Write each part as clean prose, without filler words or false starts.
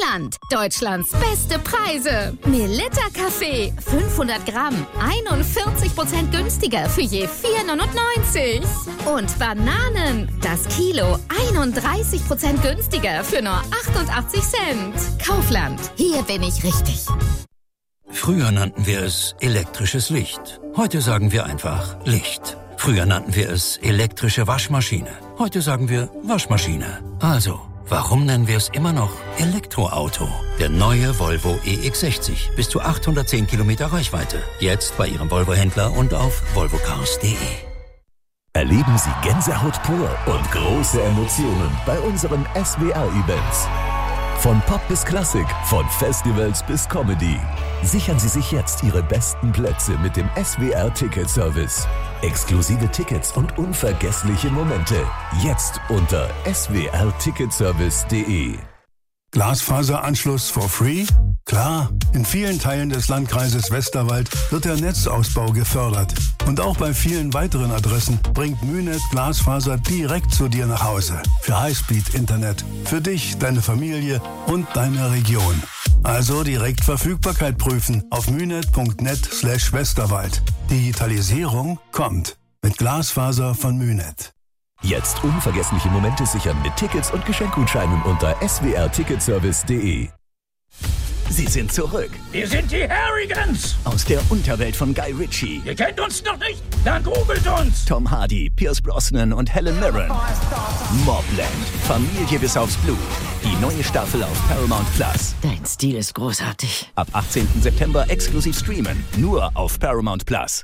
Land. Deutschlands beste Preise. Melitta Kaffee, 500 Gramm, 41% günstiger für je 4,99. Und Bananen, das Kilo, 31% günstiger für nur 88 Cent. Kaufland, hier bin ich richtig. Früher nannten wir es elektrisches Licht. Heute sagen wir einfach Licht. Früher nannten wir es elektrische Waschmaschine. Heute sagen wir Waschmaschine. Also, warum nennen wir es immer noch Elektroauto? Der neue Volvo EX60. Bis zu 810 Kilometer Reichweite. Jetzt bei Ihrem Volvo-Händler und auf volvocars.de. Erleben Sie Gänsehaut pur und große Emotionen bei unseren SWR-Events. Von Pop bis Klassik, von Festivals bis Comedy. Sichern Sie sich jetzt Ihre besten Plätze mit dem SWR-Ticket-Service. Exklusive Tickets und unvergessliche Momente. Jetzt unter swrticketservice.de. Glasfaseranschluss for free? Klar, in vielen Teilen des Landkreises Westerwald wird der Netzausbau gefördert. Und auch bei vielen weiteren Adressen bringt Mynet Glasfaser direkt zu dir nach Hause. Für Highspeed-Internet. Für dich, deine Familie und deine Region. Also direkt Verfügbarkeit prüfen auf mynet.net/Westerwald. Digitalisierung kommt. Mit Glasfaser von Mynet. Jetzt unvergessliche Momente sichern mit Tickets und Geschenkgutscheinen unter swrticketservice.de. Sie sind zurück. Wir sind die Harrigans. Aus der Unterwelt von Guy Ritchie. Ihr kennt uns noch nicht? Dann googelt uns. Tom Hardy, Pierce Brosnan und Helen Mirren. Mobland. Familie bis aufs Blut. Die neue Staffel auf Paramount Plus. Dein Stil ist großartig. Ab 18. September exklusiv streamen. Nur auf Paramount Plus.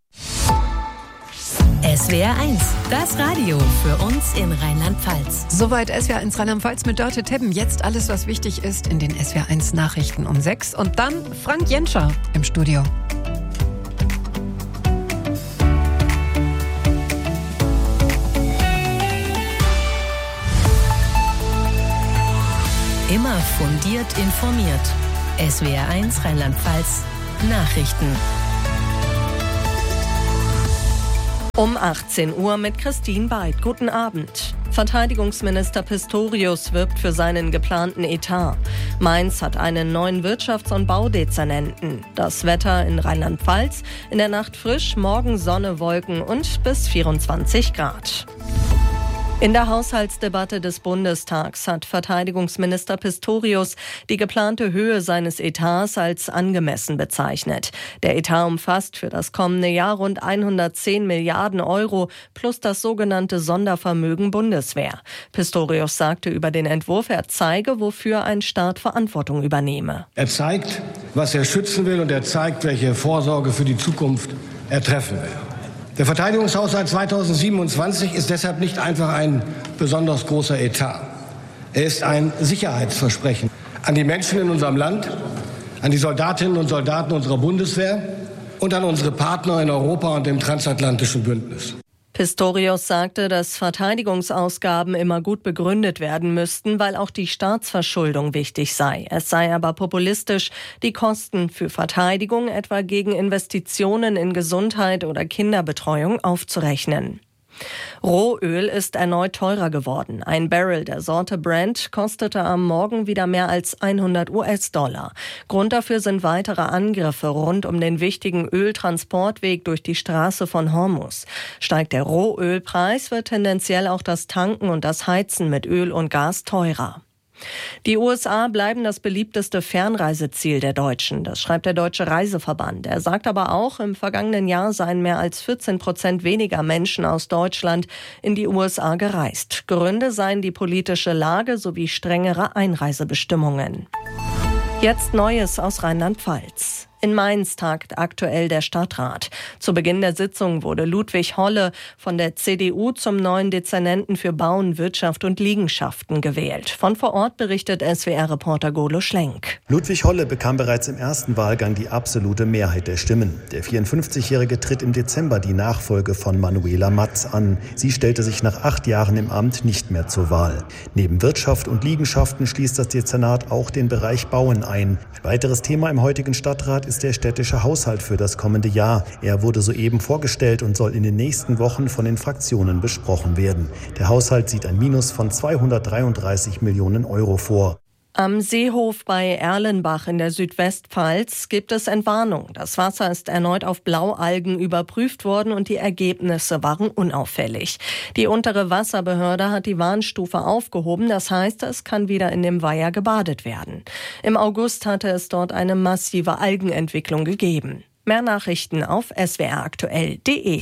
SWR 1, das Radio für uns in Rheinland-Pfalz. Soweit SWR 1 Rheinland-Pfalz mit Dörte Teppen. Jetzt alles, was wichtig ist in den SWR 1 Nachrichten um 6. Und dann Frank Jenscher im Studio. Immer fundiert informiert. SWR 1 Rheinland-Pfalz Nachrichten. Um 18 Uhr mit Christine Beid. Guten Abend. Verteidigungsminister Pistorius wirbt für seinen geplanten Etat. Mainz hat einen neuen Wirtschafts- und Baudezernenten. Das Wetter in Rheinland-Pfalz: in der Nacht frisch, morgen Sonne, Wolken und bis 24 Grad. In der Haushaltsdebatte des Bundestags hat Verteidigungsminister Pistorius die geplante Höhe seines Etats als angemessen bezeichnet. Der Etat umfasst für das kommende Jahr rund 110 Milliarden Euro plus das sogenannte Sondervermögen Bundeswehr. Pistorius sagte über den Entwurf, er zeige, wofür ein Staat Verantwortung übernehme. Er zeigt, was er schützen will, und er zeigt, welche Vorsorge für die Zukunft er treffen will. Der Verteidigungshaushalt 2027 ist deshalb nicht einfach ein besonders großer Etat. Er ist ein Sicherheitsversprechen an die Menschen in unserem Land, an die Soldatinnen und Soldaten unserer Bundeswehr und an unsere Partner in Europa und im transatlantischen Bündnis. Pistorius sagte, dass Verteidigungsausgaben immer gut begründet werden müssten, weil auch die Staatsverschuldung wichtig sei. Es sei aber populistisch, die Kosten für Verteidigung etwa gegen Investitionen in Gesundheit oder Kinderbetreuung aufzurechnen. Rohöl ist erneut teurer geworden. Ein Barrel der Sorte Brent kostete am Morgen wieder mehr als 100 US-Dollar. Grund dafür sind weitere Angriffe rund um den wichtigen Öltransportweg durch die Straße von Hormuz. Steigt der Rohölpreis, wird tendenziell auch das Tanken und das Heizen mit Öl und Gas teurer. Die USA bleiben das beliebteste Fernreiseziel der Deutschen. Das schreibt der Deutsche Reiseverband. Er sagt aber auch, im vergangenen Jahr seien mehr als 14% weniger Menschen aus Deutschland in die USA gereist. Gründe seien die politische Lage sowie strengere Einreisebestimmungen. Jetzt Neues aus Rheinland-Pfalz. In Mainz tagt aktuell der Stadtrat. Zu Beginn der Sitzung wurde Ludwig Holle von der CDU zum neuen Dezernenten für Bauen, Wirtschaft und Liegenschaften gewählt. Von vor Ort berichtet SWR-Reporter Golo Schlenk. Ludwig Holle bekam bereits im ersten Wahlgang die absolute Mehrheit der Stimmen. Der 54-Jährige tritt im Dezember die Nachfolge von Manuela Matz an. Sie stellte sich nach 8 Jahren im Amt nicht mehr zur Wahl. Neben Wirtschaft und Liegenschaften schließt das Dezernat auch den Bereich Bauen ein. Ein weiteres Thema im heutigen Stadtrat ist der städtische Haushalt für das kommende Jahr. Er wurde soeben vorgestellt und soll in den nächsten Wochen von den Fraktionen besprochen werden. Der Haushalt sieht ein Minus von 233 Millionen Euro vor. Am Seehof bei Erlenbach in der Südwestpfalz gibt es Entwarnung. Das Wasser ist erneut auf Blaualgen überprüft worden und die Ergebnisse waren unauffällig. Die untere Wasserbehörde hat die Warnstufe aufgehoben. Das heißt, es kann wieder in dem Weiher gebadet werden. Im August hatte es dort eine massive Algenentwicklung gegeben. Mehr Nachrichten auf swraktuell.de.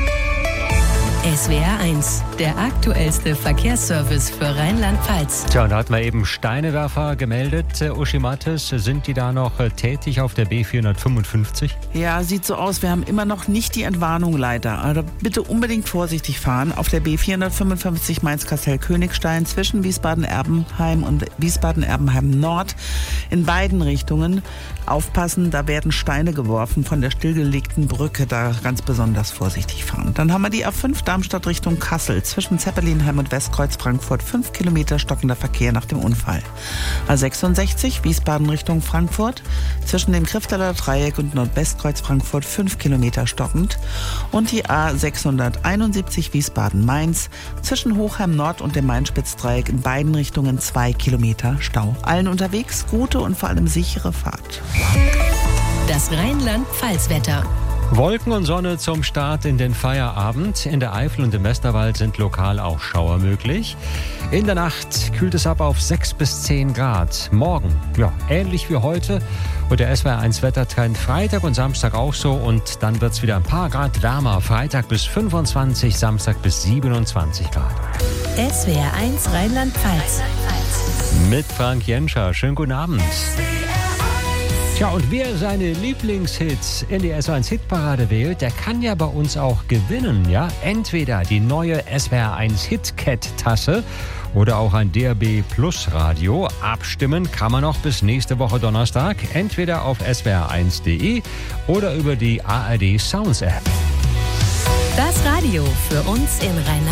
SWR 1, der aktuellste Verkehrsservice für Rheinland-Pfalz. Tja, und da hat man eben Steinewerfer gemeldet. Uschi Mattes, sind die da noch tätig auf der B455? Ja, sieht so aus. Wir haben immer noch nicht die Entwarnung leider. Also bitte unbedingt vorsichtig fahren. Auf der B455 Mainz-Kastell-Königstein zwischen Wiesbaden-Erbenheim und Wiesbaden-Erbenheim-Nord in beiden Richtungen. Aufpassen, da werden Steine geworfen von der stillgelegten Brücke. Da ganz besonders vorsichtig fahren. Dann haben wir die A5 Darmstadt Richtung Kassel zwischen Zeppelinheim und Westkreuz Frankfurt 5 Kilometer stockender Verkehr nach dem Unfall. A66 Wiesbaden Richtung Frankfurt zwischen dem Krifteler Dreieck und Nordwestkreuz Frankfurt 5 Kilometer stockend und die A671 Wiesbaden Mainz zwischen Hochheim Nord und dem Main-Spitz-Dreieck in beiden Richtungen 2 Kilometer Stau. Allen unterwegs gute und vor allem sichere Fahrt. Das Rheinland-Pfalz-Wetter. Wolken und Sonne zum Start in den Feierabend. In der Eifel und im Westerwald sind lokal auch Schauer möglich. In der Nacht kühlt es ab auf 6 bis 10 Grad. Morgen, ja, ähnlich wie heute. Und der SWR 1 Wettertrend Freitag und Samstag auch so. Und dann wird es wieder ein paar Grad wärmer. Freitag bis 25, Samstag bis 27 Grad. SWR 1 Rheinland-Pfalz. Mit Frank Jenscher. Schönen guten Abend. Tja, und wer seine Lieblingshits in die SWR1 Hitparade wählt, der kann ja bei uns auch gewinnen, ja? Entweder die neue SWR1 Hitcat-Tasse oder auch ein DAB Plus Radio. Abstimmen kann man noch bis nächste Woche Donnerstag, entweder auf swr1.de oder über die ARD Sounds App. Das Radio für uns in Rheinland-Pfalz.